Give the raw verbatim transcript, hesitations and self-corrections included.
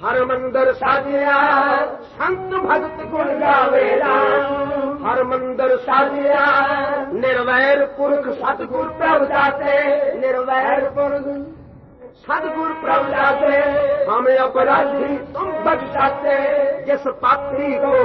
हर मंदिर साजिया संत भगत गुण गावेला, हर मंदिर साजिया निर्वैर पुरख सतगुर प्रभ दाते, निर्वैर पुरख सतगुर प्रभ दाते, हमें अपराधी तुम बख्शाते, जिस पापी को